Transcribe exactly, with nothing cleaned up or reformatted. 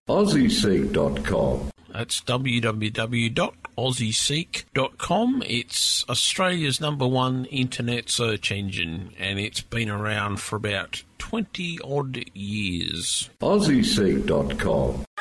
Aussie Seek dot com. That's w w w dot aussie seek dot com. It's Australia's number one internet search engine, and it's been around for about twenty odd years. Aussie Seek dot com.